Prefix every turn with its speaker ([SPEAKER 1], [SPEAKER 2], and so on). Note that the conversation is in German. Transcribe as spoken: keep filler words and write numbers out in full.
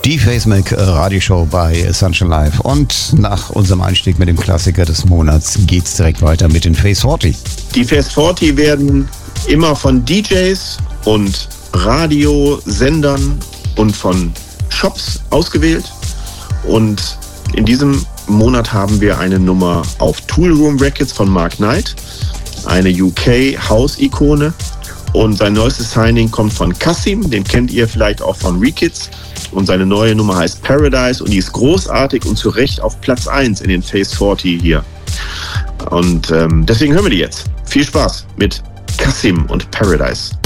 [SPEAKER 1] Die Facemac Radioshow bei Sunshine Live. Und nach unserem Einstieg mit dem Klassiker des Monats geht's direkt weiter mit den Phase vierzig.
[SPEAKER 2] Die Phase vierzig werden immer von D Js und Radiosendern und von Shops ausgewählt. Und in diesem Monat haben wir eine Nummer auf Toolroom Records von Mark Knight, eine U K House-Ikone. Und sein neuestes Signing kommt von Kassim, den kennt ihr vielleicht auch von Rekids. Und seine neue Nummer heißt Paradise und die ist großartig und zu Recht auf Platz eins in den Phase vierzig hier. Und ähm, deswegen hören wir die jetzt. Viel Spaß mit Kassim und Paradise.